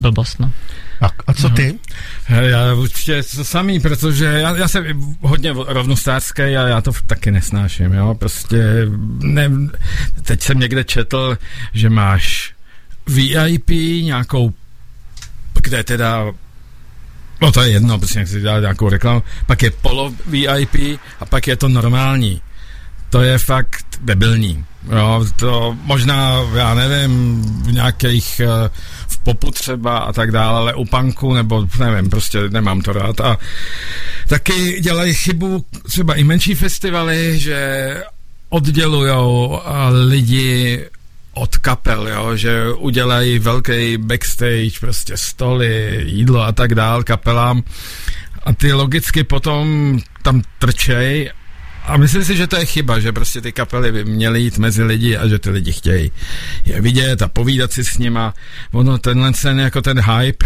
blbost, no. A co ty? Já určitě to samý, protože já jsem hodně rovnostářský a já to taky nesnáším, jo, prostě teď jsem někde četl, že máš VIP nějakou, kde teda, no to je jedno, prostě nechci dělat nějakou reklamu, pak je polo VIP a pak je to normální. To je fakt debilní. Jo, to možná, já nevím, v nějakých, v popu třeba a tak dále, ale u punku, nebo nevím, prostě nemám to rád. A taky dělají chybu třeba i menší festivaly, že oddělujou lidi od kapel, jo, že udělají velký backstage, prostě stoly, jídlo a tak dál kapelám a ty logicky potom tam trčej. A myslím si, že to je chyba, že prostě ty kapely by měly jít mezi lidi a že ty lidi chtějí je vidět a povídat si s nima. Ono tenhle jako ten hype,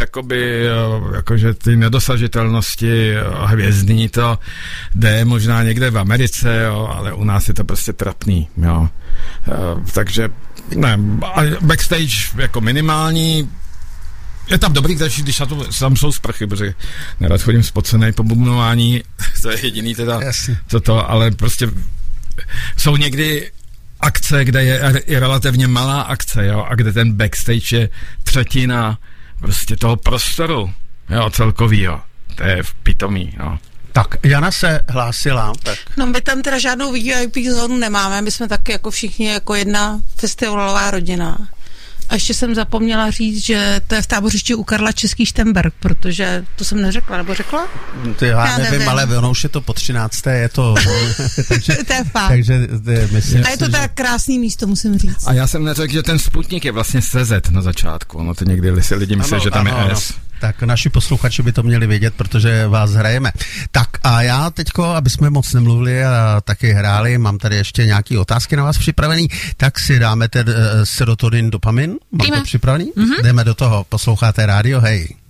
jakože ty nedosažitelnosti hvězdní, to jde možná někde v Americe, jo, ale u nás je to prostě trapný, jo. Takže ne, backstage jako minimální. Je tam dobrý, když tam jsou sprchy, protože nerad chodím spocenej po bubnování, to je jediný teda, co to, ale prostě jsou někdy akce, kde je relativně malá akce, jo, a kde ten backstage je třetina prostě toho prostoru, jo, celkovýho, to je pitomý, jo. Tak, Jana se hlásila. Tak. No my tam teda žádnou VIP zónu nemáme, my jsme taky jako všichni jako jedna festivalová rodina. A ještě jsem zapomněla říct, že to je v Tábořišti u Karla Český Štemberg, protože to jsem neřekla, nebo řekla? Já nevím, ale ono už je to po 13. je to... takže, to je fakt. Takže myslím, a je to tak krásný místo, musím říct. A já jsem neřekl, že ten Sputnik je vlastně CZ na začátku, no to někdy lidi myslí, že tam je S. Tak naši posluchači by to měli vědět, protože vás hrajeme. Tak a já teďko, aby jsme moc nemluvili a taky hráli, mám tady ještě nějaké otázky na vás připravený, tak si dáme ten serotonin, dopamin. Mám to připravený? Mm-hmm. Jdeme do toho, posloucháte rádio, hej.